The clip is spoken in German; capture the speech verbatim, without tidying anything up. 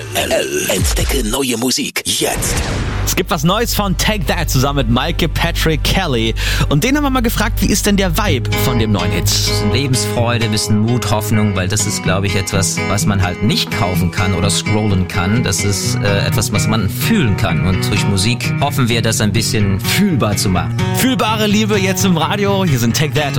Entdecke neue Musik jetzt. Es gibt was Neues von Take That zusammen mit Maike Patrick Kelly. Und den haben wir mal gefragt, wie ist denn der Vibe von dem neuen Hit? Lebensfreude, bisschen Mut, Hoffnung, weil das ist, glaube ich, etwas, was man halt nicht kaufen kann oder scrollen kann. Das ist äh, etwas, was man fühlen kann. Und durch Musik hoffen wir, das ein bisschen fühlbar zu machen. Fühlbare Liebe jetzt im Radio. Hier sind Take That.